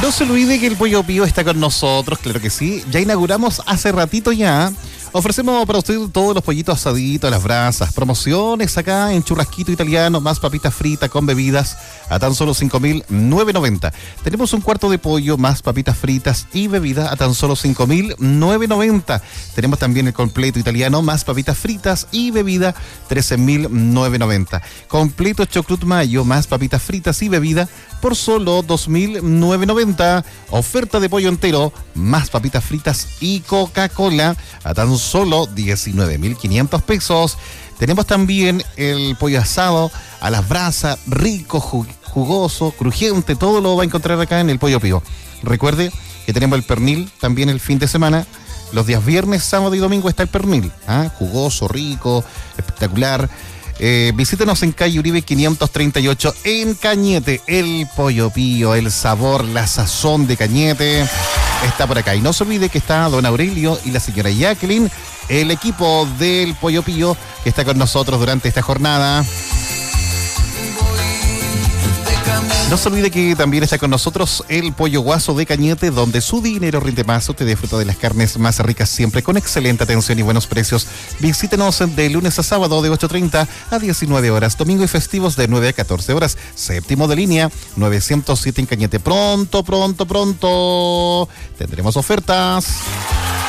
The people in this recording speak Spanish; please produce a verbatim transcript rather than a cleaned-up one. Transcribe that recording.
No se olvide que el Pollo Pío está con nosotros, claro que sí. Ya inauguramos hace ratito ya. Ofrecemos para usted todos los pollitos asaditos, las brasas, promociones acá en Churrasquito Italiano, más papitas fritas con bebidas a tan solo cinco mil novecientos noventa. Tenemos un cuarto de pollo, más papitas fritas y bebida a tan solo cinco mil novecientos noventa. Tenemos también el completo italiano, más papitas fritas y bebida trece mil novecientos noventa. Completo chocrut mayo, más papitas fritas y bebida por solo dos mil novecientos noventa. Oferta de pollo entero, más papitas fritas y Coca-Cola a tan solo diecinueve mil quinientos pesos. Tenemos también el pollo asado a las brasas, rico, jugoso, crujiente, todo lo va a encontrar acá en el Pollo Pío. Recuerde que tenemos el pernil también el fin de semana. Los días viernes, sábado y domingo está el pernil, ¿ah? Jugoso, rico, espectacular. Eh, visítenos en calle Uribe quinientos treinta y ocho en Cañete. El Pollo Pío, el sabor, la sazón de Cañete está por acá. Y no se olvide que está don Aurelio y la señora Jacqueline, el equipo del Pollo Pío que está con nosotros durante esta jornada. No se olvide que también está con nosotros el Pollo Guaso de Cañete, donde su dinero rinde más. Usted disfruta de las carnes más ricas siempre, con excelente atención y buenos precios. Visítenos de lunes a sábado de ocho treinta a diecinueve horas, domingo y festivos de nueve a catorce horas. Séptimo de línea, novecientos siete en Cañete. Pronto, pronto, pronto tendremos ofertas.